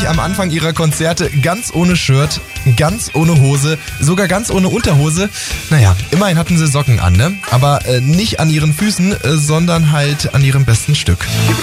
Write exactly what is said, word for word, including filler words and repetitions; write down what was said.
am Anfang ihrer Konzerte ganz ohne Shirt, ganz ohne Hose, sogar ganz ohne Unterhose. Naja, immerhin hatten sie Socken an, ne? Aber äh, nicht an ihren Füßen, äh, sondern halt an ihrem besten Stück.